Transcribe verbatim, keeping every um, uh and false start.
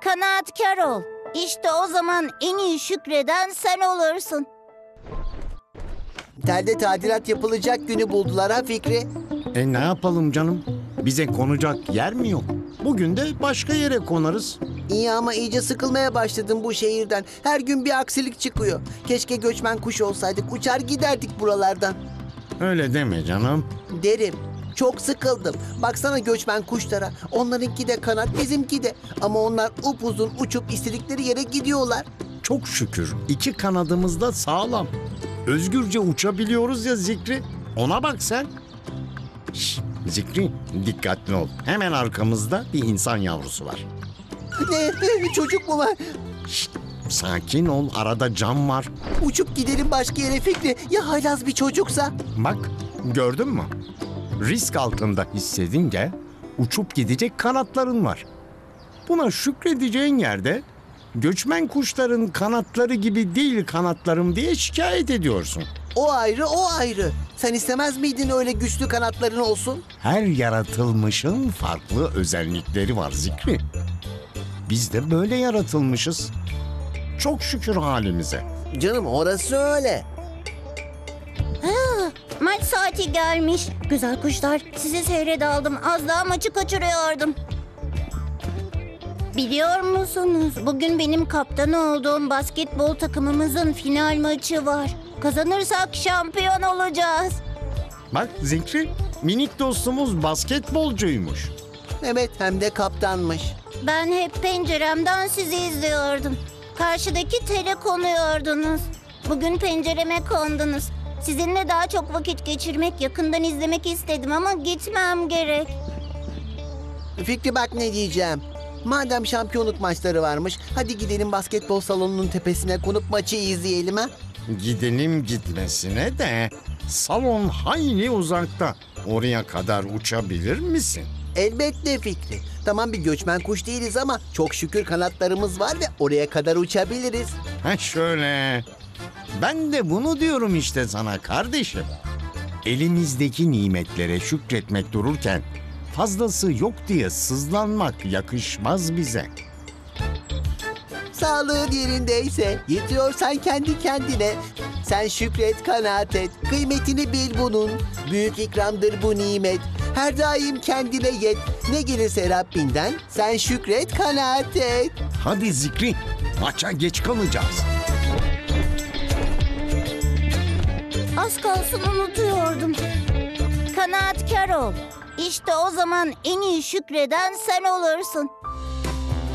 Kanaatkar ol. İşte o zaman en iyi şükreden sen olursun. Telde tadilat yapılacak günü buldular ha Fikri. E ne yapalım canım? Bize konacak yer mi yok? Bugün de başka yere konarız. İyi ama iyice sıkılmaya başladım bu şehirden. Her gün bir aksilik çıkıyor. Keşke göçmen kuş olsaydık, uçar giderdik buralardan. Öyle deme canım. Derim. Çok sıkıldım. Baksana göçmen kuşlara. Onlarınki de kanat, bizimki de. Ama onlar upuzun uçup istedikleri yere gidiyorlar. Çok şükür iki kanadımız da sağlam. Özgürce uçabiliyoruz ya Zikri. Ona bak sen. Şş, Zikri dikkatli ol. Hemen arkamızda bir insan yavrusu var. Ne? Çocuk mu var? Şşt, sakin ol, arada cam var. Uçup gidelim başka yere Fikri. Ya haylaz bir çocuksa? Bak gördün mü? Risk altında hissedince uçup gidecek kanatların var. Buna şükredeceğin yerde göçmen kuşların kanatları gibi değil kanatlarım diye şikayet ediyorsun. O ayrı, o ayrı. Sen istemez miydin öyle güçlü kanatların olsun? Her yaratılmışın farklı özellikleri var Zikri. Biz de böyle yaratılmışız. Çok şükür halimize. Canım orası öyle. Maç saati gelmiş. Güzel kuşlar, sizi seyredaldım. Az daha maçı kaçırıyordum. Biliyor musunuz? Bugün benim kaptan olduğum basketbol takımımızın final maçı var. Kazanırsak şampiyon olacağız. Bak Zikri, minik dostumuz basketbolcuymuş. Evet, hem de kaptanmış. Ben hep penceremden sizi izliyordum. Karşıdaki tele konuyordunuz. Bugün pencereme kondunuz. Sizinle daha çok vakit geçirmek, yakından izlemek istedim ama gitmem gerek. Fikri bak ne diyeceğim. Madem şampiyonluk maçları varmış, hadi gidelim basketbol salonunun tepesine konup maçı izleyelim ha. Gidelim gitmesine de salon hayli uzakta. Oraya kadar uçabilir misin? Elbette Fikri. Tamam bir göçmen kuş değiliz ama çok şükür kanatlarımız var ve oraya kadar uçabiliriz. Ha şöyle. Ben de bunu diyorum işte sana kardeşim. Elimizdeki nimetlere şükretmek dururken fazlası yok diye sızlanmak yakışmaz bize. Sağlığın yerindeyse, yetiyorsan kendi kendine. Sen şükret, kanaat et, kıymetini bil bunun. Büyük ikramdır bu nimet. Her daim kendine yet. Ne gelirse Rabbinden, sen şükret, kanaat et. Hadi Zikri, maça geç kalacağız. Az kalsın unutuyordum. Kanaatkar ol. İşte o zaman en iyi şükreden sen olursun.